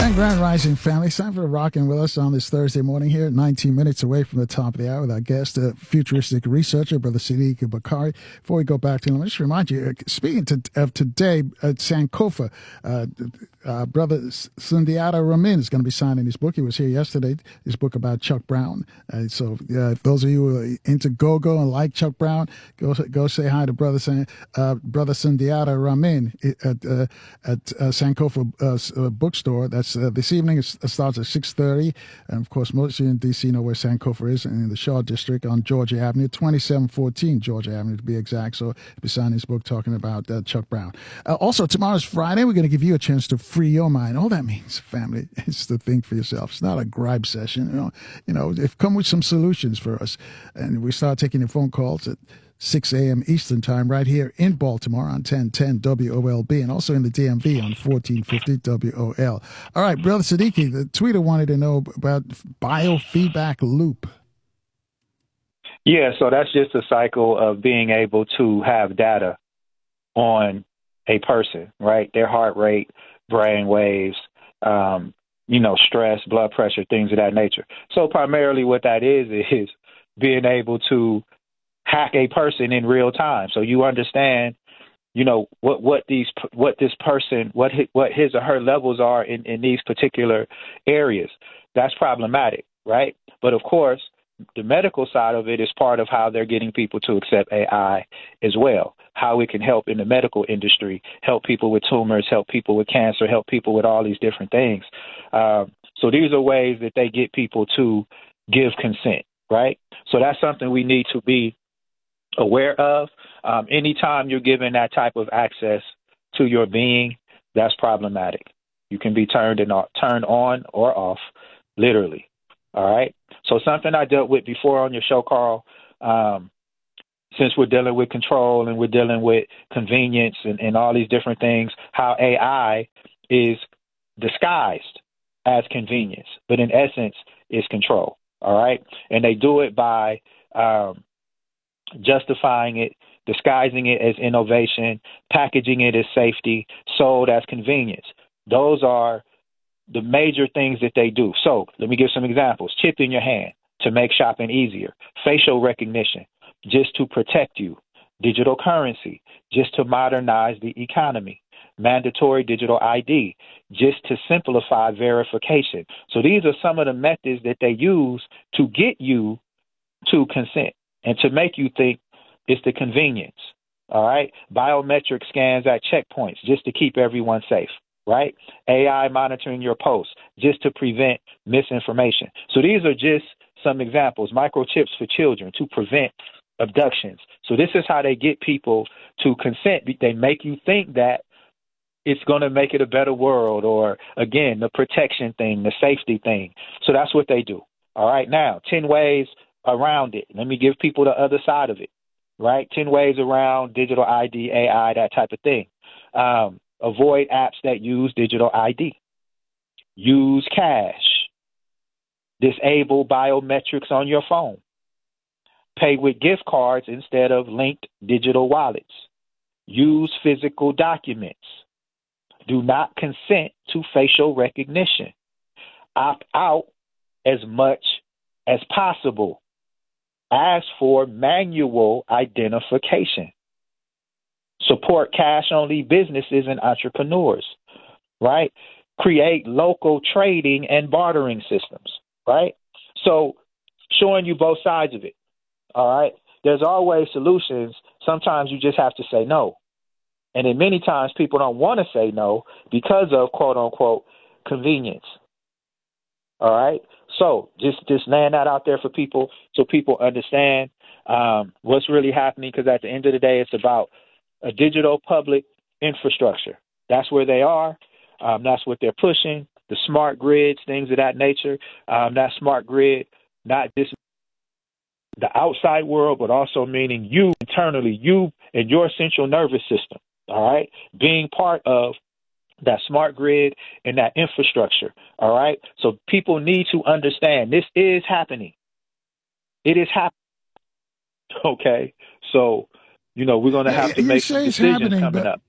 Grand Rising family. It's time for rocking with us on this Thursday morning here, 19 minutes away from the top of the hour with our guest, futuristic researcher, Brother Sadiq Bakari. Before we go back to him, let me just remind you, speaking of today, at Sankofa, Brother Sundiata Ramin is going to be signing his book. He was here yesterday, his book about Chuck Brown. So those of you who are into go-go and like Chuck Brown, go say hi to Brother Sundiata Ramin at Sankofa bookstore. That's this evening. It starts at 6:30, and of course, most of you in DC know where Sankofa is, in the Shaw District on Georgia Avenue, 2714 Georgia Avenue to be exact. So, he'll be signing his book talking about Chuck Brown. Also, tomorrow's Friday. We're going to give you a chance to free your mind. All that means, family, is to think for yourself. It's not a gripe session. They've come with some solutions for us, and we start taking your phone calls at 6 a.m. Eastern Time right here in Baltimore on 1010 WOLB and also in the DMV on 1450 WOL. All right, Brother Siddiqui, the tweeter wanted to know about biofeedback loop. Yeah, so that's just a cycle of being able to have data on a person, right? Their heart rate, brain waves, stress, blood pressure, things of that nature. So primarily what that is being able to hack a person in real time. So you understand, what this person, what his or her levels are in these particular areas. That's problematic, right? But of course, the medical side of it is part of how they're getting people to accept AI as well, how it can help in the medical industry, help people with tumors, help people with cancer, help people with all these different things. So these are ways that they get people to give consent, right? So that's something we need to be aware of. Anytime you're given that type of access to your being, that's problematic. You can be turned on or off, literally. All right. So something I dealt with before on your show, Carl, since we're dealing with control and we're dealing with convenience and all these different things, how AI is disguised as convenience, but in essence is control. All right. And they do it by justifying it, disguising it as innovation, packaging it as safety, sold as convenience. Those are the major things that they do. So let me give some examples. Chip in your hand to make shopping easier. Facial recognition just to protect you. Digital currency just to modernize the economy. Mandatory digital ID just to simplify verification. So these are some of the methods that they use to get you to consent and to make you think it's the convenience. All right. Biometric scans at checkpoints just to keep everyone safe. Right? AI monitoring your posts just to prevent misinformation. So these are just some examples. Microchips for children to prevent abductions. So this is how they get people to consent. They make you think that it's going to make it a better world, or again, the protection thing, the safety thing. So that's what they do. All right. Now, 10 ways around it. Let me give people the other side of it. Right? 10 ways around digital ID, AI, that type of thing. Avoid apps that use digital ID. Use cash. Disable biometrics on your phone. Pay with gift cards instead of linked digital wallets. Use physical documents. Do not consent to facial recognition. Opt out as much as possible. Ask for manual identification. Support cash-only businesses and entrepreneurs, right? Create local trading and bartering systems, right? So showing you both sides of it, all right? There's always solutions. Sometimes you just have to say no. And then many times people don't want to say no because of, quote-unquote, convenience, all right? So just laying that out there for people so people understand what's really happening, because at the end of the day, it's about a digital public infrastructure. That's where they are. That's what they're pushing, the smart grids, things of that nature. That smart grid, not just the outside world, but also meaning you internally, you and your central nervous system, all right, being part of that smart grid and that infrastructure, all right? So people need to understand this is happening. It is happening, okay? So, we're going to have to make some decisions coming up.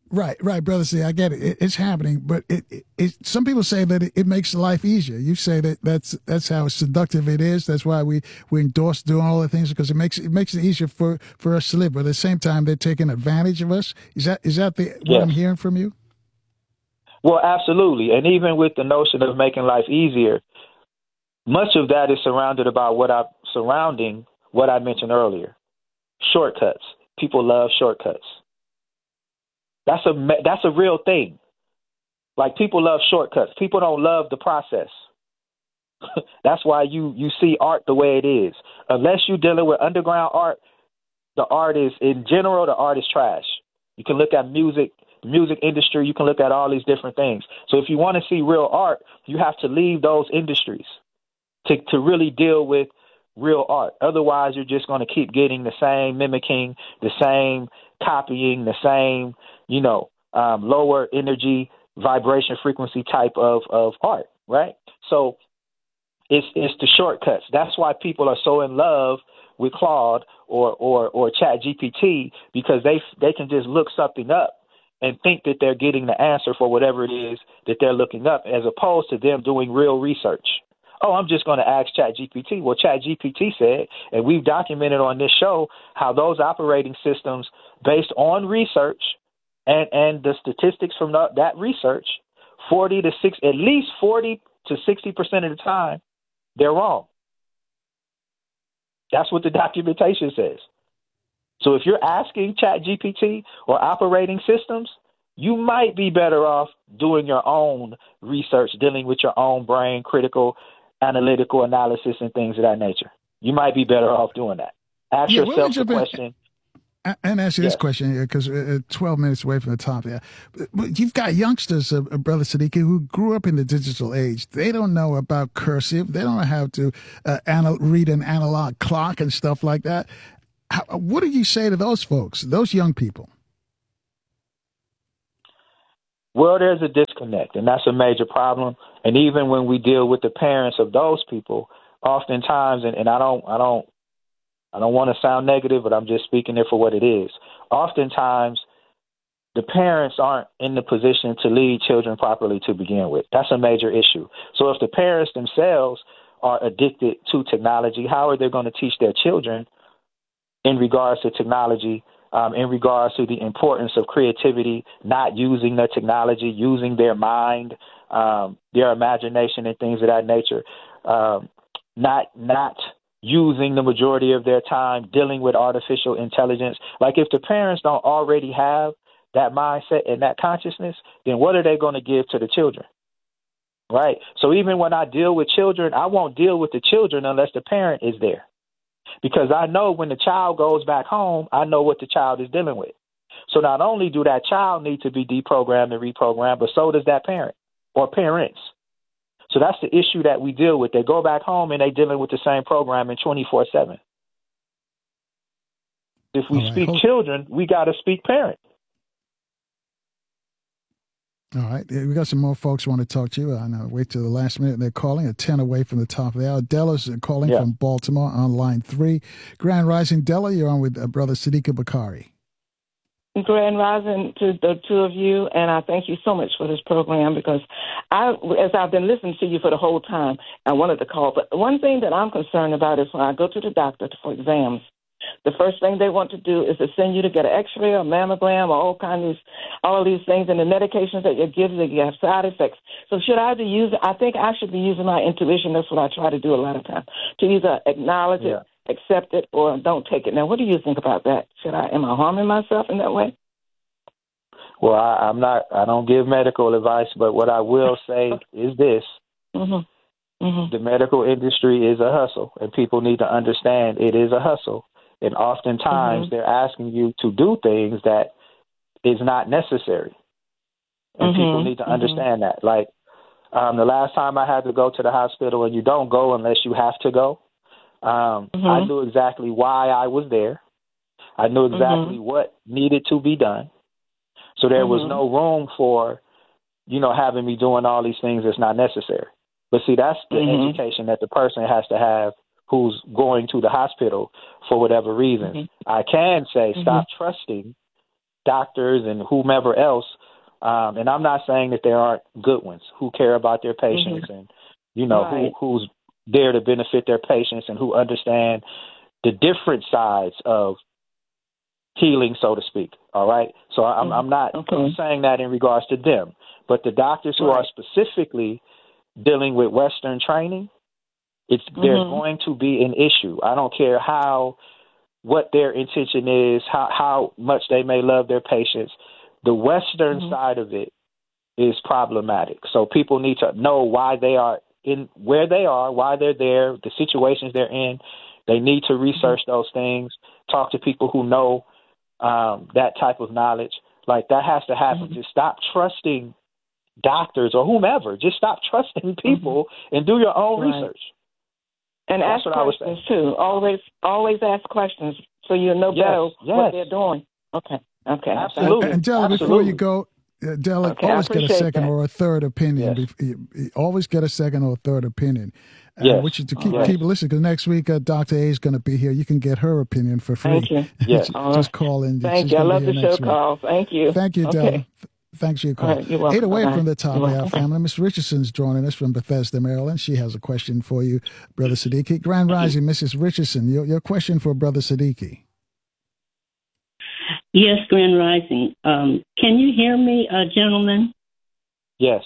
Right, brother. See, I get it. It's happening, but some people say that it makes life easier. You say that that's how seductive it is. That's why we endorse doing all the things, because it makes it easier for us to live. But at the same time, they're taking advantage of us. Is that what I'm hearing from you? Well, absolutely. And even with the notion of making life easier, much of that is surrounded about what I mentioned earlier. Shortcuts. People love shortcuts. That's a real thing. Like, people love shortcuts. People don't love the process. That's why you see art the way it is. Unless you're dealing with underground art, the art is trash. You can look at music industry. You can look at all these different things. So if you want to see real art, you have to leave those industries to really deal with real art. Otherwise, you're just going to keep getting the same mimicking, the same copying, the same, lower energy, vibration, frequency type of art, right? So it's the shortcuts. That's why people are so in love with Claude or ChatGPT, because they can just look something up and think that they're getting the answer for whatever it is that they're looking up, as opposed to them doing real research. Oh, I'm just going to ask ChatGPT. Well, ChatGPT said, and we've documented on this show, how those operating systems, based on research and the statistics from that research, at least 40 to 60% of the time, they're wrong. That's what the documentation says. So if you're asking ChatGPT or operating systems, you might be better off doing your own research, dealing with your own brain, critical, analytical analysis, and things of that nature. You might be better off doing that. Ask yourself the question. And ask you this question, because 12 minutes away from the top there. But you've got youngsters, Brother Siddiqui, who grew up in the digital age. They don't know about cursive. They don't know how to read an analog clock and stuff like that. What do you say to those folks, those young people? Well, there's a disconnect, and that's a major problem. And even when we deal with the parents of those people, oftentimes, and I don't want to sound negative, but I'm just speaking it for what it is. Oftentimes, the parents aren't in the position to lead children properly to begin with. That's a major issue. So if the parents themselves are addicted to technology, how are they going to teach their children in regards to technology, in regards to the importance of creativity, not using their technology, using their mind, their imagination, and things of that nature, not using the majority of their time dealing with artificial intelligence? Like, if the parents don't already have that mindset and that consciousness, then what are they going to give to the children? Right? So even when I deal with children, I won't deal with the children unless the parent is there. Because I know when the child goes back home, I know what the child is dealing with. So not only do that child need to be deprogrammed and reprogrammed, but so does that parent or parents. So that's the issue that we deal with. They go back home and they're dealing with the same programming 24/7. If we speak children, we got to speak parent. All right. We got some more folks who want to talk to you. I know. Wait till the last minute. They're calling at 10 away from the top of the hour. Della's calling from Baltimore on line 3. Grand Rising, Della, you're on with Brother Siddiqui Bakari. Grand Rising to the two of you, and I thank you so much for this program, because as I've been listening to you for the whole time, I wanted to call. But one thing that I'm concerned about is when I go to the doctor for exams, the first thing they want to do is to send you to get an X-ray or mammogram or all these things, and the medications that you're given, you have side effects. So should I be using? I think I should be using my intuition. That's what I try to do a lot of times, to either acknowledge it, accept it, or don't take it. Now, what do you think about that? Am I harming myself in that way? Well, I don't give medical advice, but what I will say is this. The medical industry is a hustle, and people need to understand it is a hustle. And oftentimes they're asking you to do things that is not necessary. And people need to understand that. Like, the last time I had to go to the hospital, and you don't go unless you have to go, I knew exactly why I was there. I knew exactly what needed to be done. So there was no room for, having me doing all these things that's not necessary. But see, that's the education that the person has to have who's going to the hospital for whatever reason. I can say stop trusting doctors and whomever else. And I'm not saying that there aren't good ones who care about their patients and, Right. who's there to benefit their patients and who understand the different sides of healing, so to speak. All right. So I'm not saying that in regards to them, but the doctors who are specifically dealing with Western training, there's going to be an issue. I don't care what their intention is, how much they may love their patients. The Western side of it is problematic. So people need to know why they are where they are, why they're there, the situations they're in. They need to research those things, talk to people who know that type of knowledge. Like, that has to happen. Just stop trusting doctors or whomever. Just stop trusting people and do your own research. And That's ask questions too. Always ask questions so you'll know better what they're doing. Okay. Absolutely. And Della, before you go, Della, always get a second or a third opinion. Yes. Always get a second or a third opinion. Yes. Which is to keep listening, because next week Dr. A is going to be here. You can get her opinion for free. Thank you. Yes. Just call in. Thank you. I love the show, Carl. Thank you. Thank you, Della. Thanks for your call. Right, you're welcome. 808 from the top of our family. Miss Richardson's joining us from Bethesda, Maryland. She has a question for you, Brother Siddiqui. Grand Rising, Mrs. Richardson. Your question for Brother Siddiqui. Yes, Grand Rising. Can you hear me, gentlemen? Yes.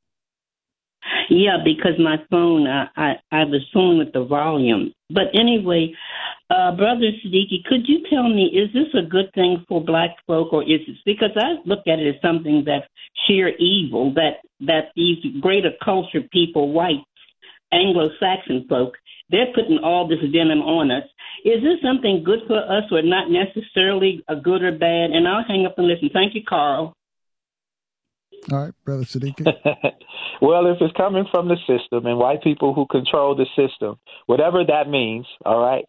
Yeah, because my phone, I was fooling with the volume. But anyway, Brother Siddiqui, could you tell me, is this a good thing for black folk, or is it, because I look at it as something that's sheer evil, that these greater culture people, white, Anglo-Saxon folk, they're putting all this venom on us. Is this something good for us or not necessarily a good or bad? And I'll hang up and listen. Thank you, Carl. All right, Brother Siddiqui. Well, if it's coming from the system and white people who control the system, whatever that means, all right,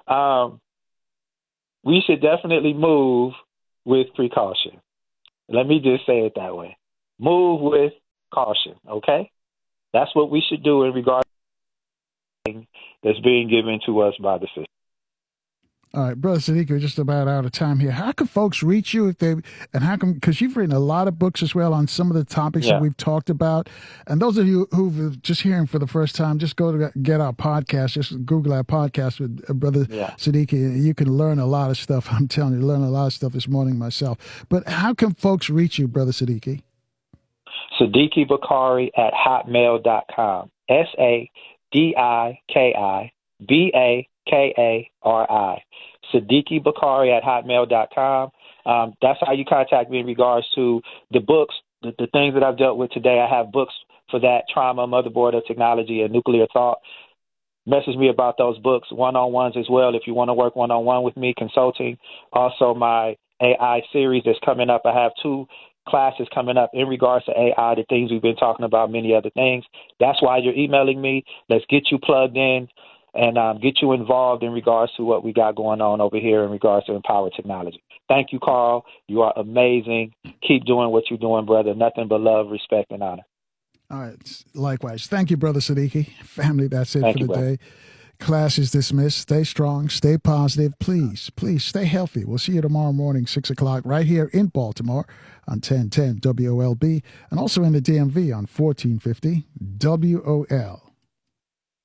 we should definitely move with precaution. Let me just say it that way. Move with caution, okay? That's what we should do in regard to the that's being given to us by the system. All right, Brother Siddiqui, we're just about out of time here. How can folks reach you because you've written a lot of books as well on some of the topics that we've talked about. And those of you who've just hearing for the first time, just go to get our podcast. Just Google our podcast with Brother Siddiqui. You can learn a lot of stuff. I'm telling you, learn a lot of stuff this morning myself. But how can folks reach you, Brother Siddiqui? Siddiqui Bakari at hotmail.com. SADIKI Siddiqui Bakari at hotmail.com. That's how you contact me in regards to the books, the things that I've dealt with today. I have books for that: Trauma, Motherboard of Technology, and Nuclear Thought. Message me about those books, one-on-ones as well, if you want to work one-on-one with me, consulting. Also, my AI series that's coming up. I have 2 classes coming up in regards to AI, the things we've been talking about, many other things. That's why you're emailing me. Let's get you plugged in and get you involved in regards to what we got going on over here in regards to Empowered Technology. Thank you, Carl. You are amazing. Keep doing what you're doing, brother. Nothing but love, respect, and honor. All right. Likewise. Thank you, Brother Siddiqui. Family, that's it Thank for you, the brother. day. Class is dismissed. Stay strong. Stay positive. Please stay healthy. We'll see you tomorrow morning, 6 o'clock, right here in Baltimore on 1010 WOLB and also in the DMV on 1450 WOL.